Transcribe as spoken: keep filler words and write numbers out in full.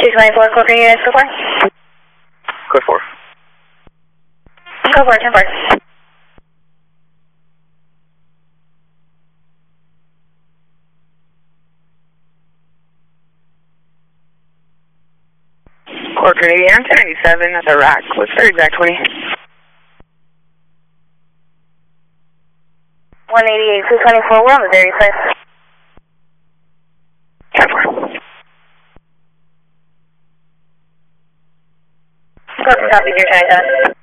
two twenty-four, code for units, go for. Code four. Go for, ten four. Core Canadian, ten eighty-seven, that's Iraq. What's their exact twenty? one eighty-eight, two twenty-four, we're on the very place. ten four. Go for copy, your China.